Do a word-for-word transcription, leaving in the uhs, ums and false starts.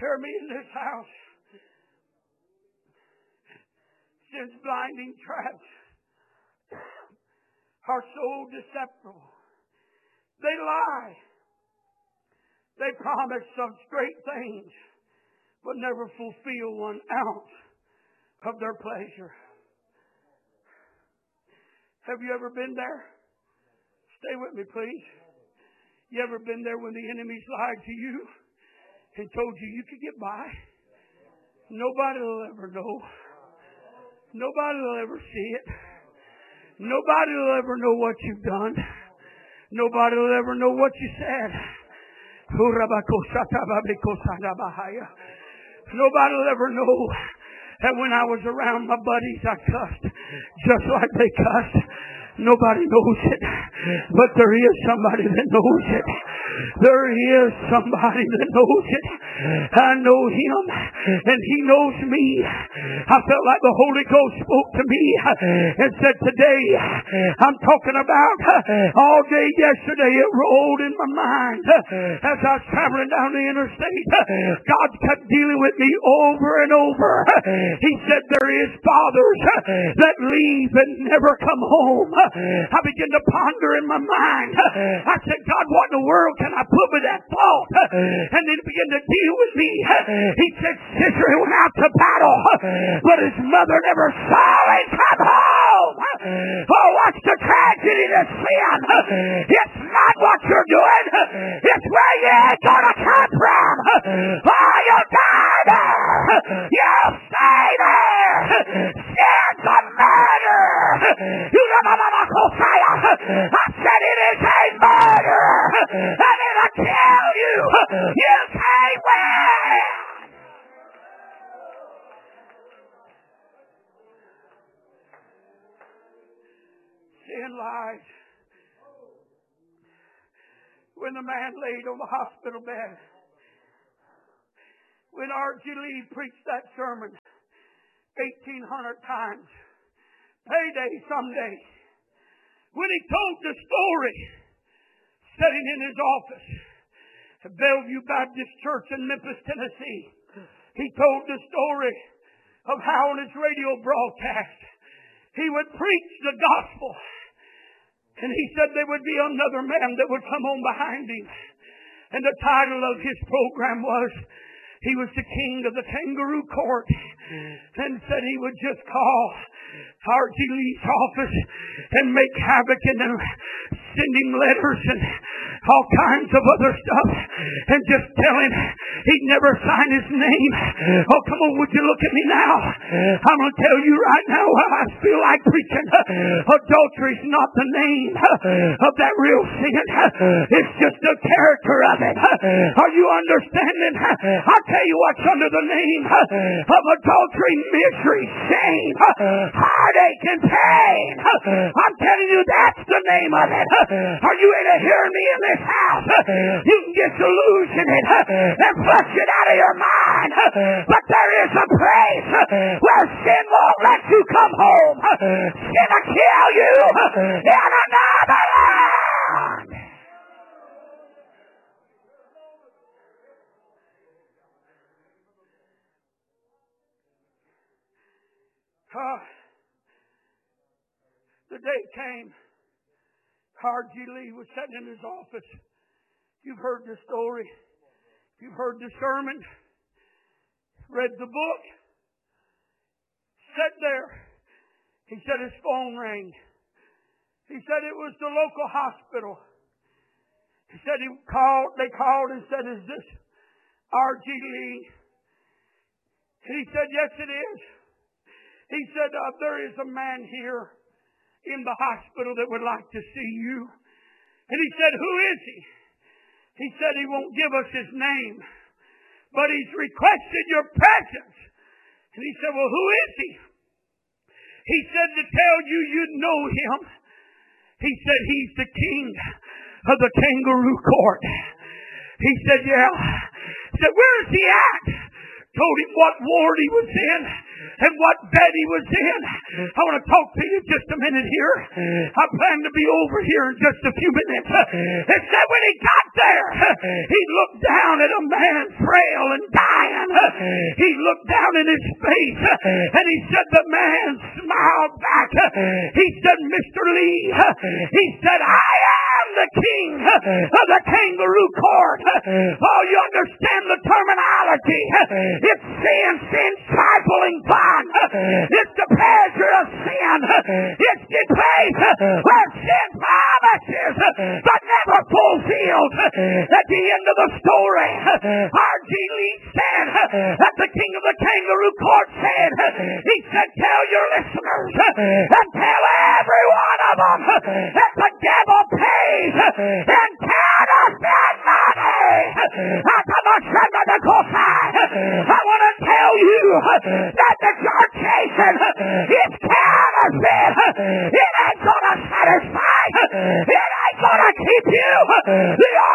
Hear me in this house. Since blinding traps are so deceptive. They lie. They promise some great things, but never fulfill one ounce of their pleasure. Have you ever been there? Stay with me, please. You ever been there when the enemy's lied to you and told you you could get by? Nobody will ever know. Nobody will ever see it. Nobody will ever know what you've done. Nobody will ever know what you said. Nobody will ever know that when I was around my buddies, I cussed just like they cussed. Nobody knows it, but there is somebody that knows it. There is somebody that knows it. I know him, and he knows me. I felt like the Holy Ghost spoke to me and said, today, I'm talking about all day yesterday. It rolled in my mind as I was traveling down the interstate. God kept dealing with me over and over. He said, there is fathers that leave and never come home. I began to ponder in my mind. I said, God, what in the world can I put with that thought? And then he began to deal with me. He said, Sisera went out to battle, but his mother never saw him come home. Oh, what's the tragedy to sin? It's not what you're doing. It's where you're going to come from. Oh, you'll die there. You'll stay there. Sin's a murder. You know, I said it is a murder. And it'll kill you. You can't win. Sin lies. When the man laid on the hospital bed, when R G Lee preached that sermon eighteen hundred times, payday someday, when he told the story, sitting in his office at Bellevue Baptist Church in Memphis, Tennessee, he told the story of how on his radio broadcast he would preach the gospel. And he said there would be another man that would come on behind him. And the title of his program was, he was the king of the kangaroo court. And said he would just call R G Lee's office and make havoc and send him letters and all kinds of other stuff and just tell him he'd never sign his name. Oh, come on, would you look at me now? I'm going to tell you right now how I feel like preaching. Adultery's not the name of that real sin. It's just the character of it. Are you understanding? I'll tell you what's under the name of adultery: misery, shame, heartache, and pain. I'm telling you, that's the name of it. Are you able to hear me in this house? You can disillusion it and flush it out of your mind, but there is a place where sin won't let you come home. Sin will kill you in another land. Uh, the day came. R G Lee was sitting in his office. You've heard the story. You've heard the sermon. Read the book. Sat there. He said his phone rang. He said it was the local hospital. He said he called. They called and said, "Is this R G Lee?" And he said, "Yes, it is." He said, uh, "There is a man here in the hospital that would like to see you." And he said, "Who is he?" He said he won't give us his name, but he's requested your presence. And he said, "Well, who is he?" He said, "To tell you, you know him." He said, "He's the king of the kangaroo court." He said, "Yeah." He said, "Where is he at?" told him what ward he was in and what bed he was in. I want to talk to you just a minute here. I plan to be over here in just a few minutes. It said when he got there, he looked down at a man frail and dying. He looked down in his face and he said, the man smiled back. He said, Mister Lee, he said, I am the king of the kangaroo court. Oh, you understand the terminology. It's sin, sin, trifling fun. It's the pleasure of sin. It's the place where sin promises but never fulfilled. At the end of the story, R G Lee said that the king of the kangaroo court said, he said, tell your listeners and tell every one of them that the devil pays in counterfeit money. I want to tell you that the churchation is counterfeit. It ain't going to satisfy. It ain't going to keep you. The